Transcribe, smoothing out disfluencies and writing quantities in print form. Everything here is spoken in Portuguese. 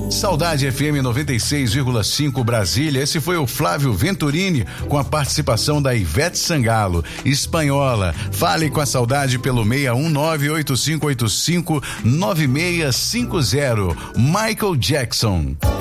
Saudade FM 96,5 Brasília. Esse foi o Flávio Venturini com a participação da Ivete Sangalo. Espanhola. Fale com a Saudade pelo 61985859650. Michael Jackson.